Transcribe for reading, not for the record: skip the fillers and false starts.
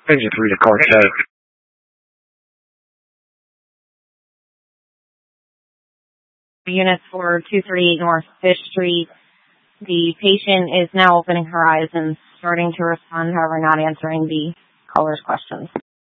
Engine 3 to Cartel. Units for 238 North Fish Street. The patient is now opening her eyes and starting to respond, however, not answering the caller's questions.